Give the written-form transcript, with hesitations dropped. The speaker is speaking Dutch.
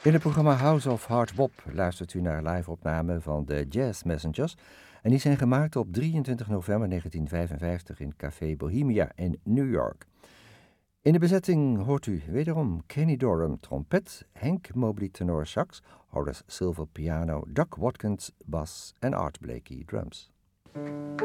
In het programma House of Hard Bop luistert u naar live-opnamen van de Jazz Messengers. En die zijn gemaakt op 23 november 1955 in Café Bohemia in New York. In de bezetting hoort u wederom Kenny Dorham trompet, Henk Mobley tenor sax, Horace Silver piano, Doc Watkins bas en Art Blakey drums.